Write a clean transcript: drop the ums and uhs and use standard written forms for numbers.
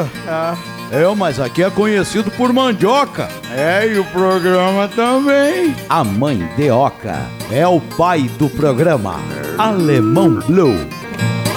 Mas aqui é conhecido por mandioca. E o programa também. A Mandioca é o pai do programa Alemão Blue.